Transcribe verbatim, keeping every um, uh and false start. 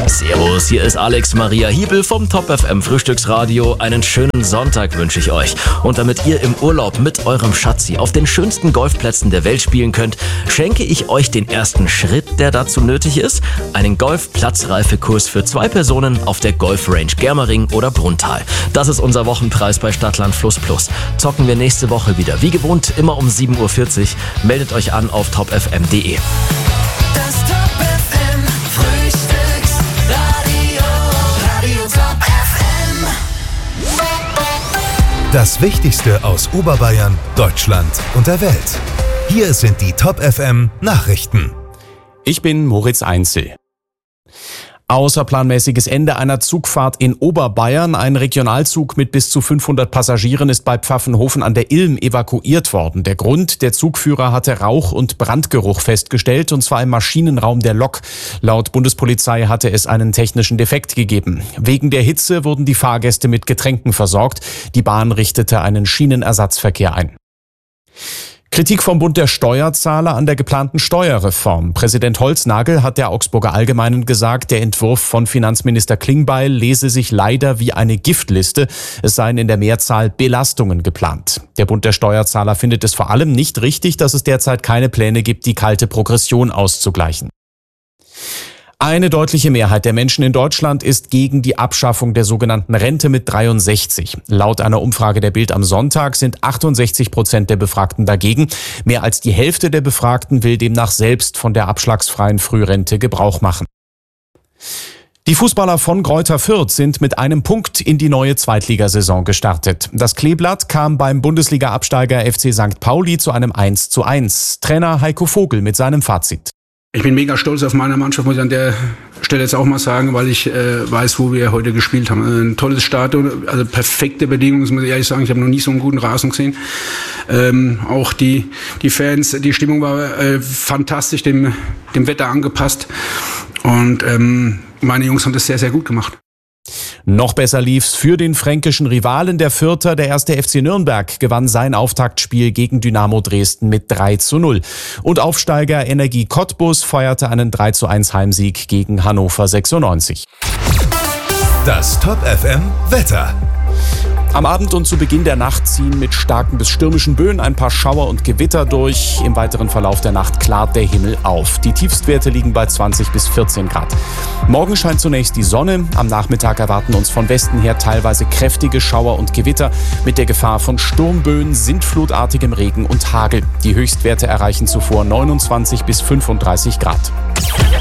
Servus, hier ist Alex Maria Hiebel vom Top F M Frühstücksradio. Einen schönen Sonntag wünsche ich euch. Und damit ihr im Urlaub mit eurem Schatzi auf den schönsten Golfplätzen der Welt spielen könnt, schenke ich euch den ersten Schritt, der dazu nötig ist. Einen Golf-Platzreifekurs für zwei Personen auf der Golfrange Germering oder Brunntal. Das ist unser Wochenpreis bei Stadtland Fluss Plus. Zocken wir nächste Woche wieder. Wie gewohnt, immer um sieben Uhr vierzig. Meldet euch an auf top f m punkt d e. Das Top F M Frühstücksradio, Radio Top F M. Das Wichtigste aus Oberbayern, Deutschland und der Welt. Hier sind die Top F M Nachrichten. Ich bin Moritz Einzel. Außerplanmäßiges Ende einer Zugfahrt in Oberbayern. Ein Regionalzug mit bis zu fünfhundert Passagieren ist bei Pfaffenhofen an der Ilm evakuiert worden. Der Grund: der Zugführer hatte Rauch- und Brandgeruch festgestellt, und zwar im Maschinenraum der Lok. Laut Bundespolizei hatte es einen technischen Defekt gegeben. Wegen der Hitze wurden die Fahrgäste mit Getränken versorgt. Die Bahn richtete einen Schienenersatzverkehr ein. Kritik vom Bund der Steuerzahler an der geplanten Steuerreform. Präsident Holznagel hat der Augsburger Allgemeinen gesagt, der Entwurf von Finanzminister Klingbeil lese sich leider wie eine Giftliste. Es seien in der Mehrzahl Belastungen geplant. Der Bund der Steuerzahler findet es vor allem nicht richtig, dass es derzeit keine Pläne gibt, die kalte Progression auszugleichen. Eine deutliche Mehrheit der Menschen in Deutschland ist gegen die Abschaffung der sogenannten Rente mit dreiundsechzig. Laut einer Umfrage der Bild am Sonntag sind achtundsechzig Prozent der Befragten dagegen. Mehr als die Hälfte der Befragten will demnach selbst von der abschlagsfreien Frührente Gebrauch machen. Die Fußballer von Greuther Fürth sind mit einem Punkt in die neue Zweitligasaison gestartet. Das Kleeblatt kam beim Bundesliga-Absteiger F C Sankt Pauli zu einem eins zu eins. Trainer Heiko Vogel mit seinem Fazit. Ich bin mega stolz auf meine Mannschaft, muss ich an der Stelle jetzt auch mal sagen, weil ich äh, weiß, wo wir heute gespielt haben. Ein tolles Stadion, also perfekte Bedingungen, das muss ich ehrlich sagen. Ich habe noch nie so einen guten Rasen gesehen. Ähm, auch die die Fans, die Stimmung war äh, fantastisch, dem dem Wetter angepasst. Und ähm, meine Jungs haben das sehr, sehr gut gemacht. Noch besser lief's für den fränkischen Rivalen der Fürther. Der erste F C Nürnberg gewann sein Auftaktspiel gegen Dynamo Dresden mit drei zu null. Und Aufsteiger Energie Cottbus feierte einen drei zu eins Heimsieg gegen Hannover sechsundneunzig. Das Top F M Wetter. Am Abend und zu Beginn der Nacht ziehen mit starken bis stürmischen Böen ein paar Schauer und Gewitter durch. Im weiteren Verlauf der Nacht klart der Himmel auf. Die Tiefstwerte liegen bei zwanzig bis vierzehn Grad. Morgen scheint zunächst die Sonne. Am Nachmittag erwarten uns von Westen her teilweise kräftige Schauer und Gewitter mit der Gefahr von Sturmböen, sintflutartigem Regen und Hagel. Die Höchstwerte erreichen zuvor neunundzwanzig bis fünfunddreißig Grad.